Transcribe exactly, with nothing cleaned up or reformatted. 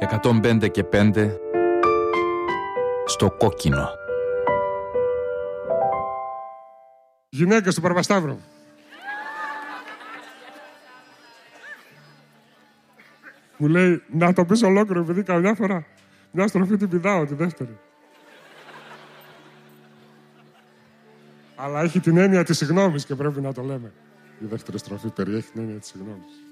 εκατόν πέντε και πέντε στο κόκκινο. Γυναίκες του Παρβασταύρου. Μου λέει να το πεις ολόκληρο, επειδή καμιά φορά μια στροφή την πηδάω τη δεύτερη. Αλλά έχει την έννοια της συγγνώμης και πρέπει να το λέμε. Η δεύτερη στροφή περιέχει την έννοια της συγγνώμης.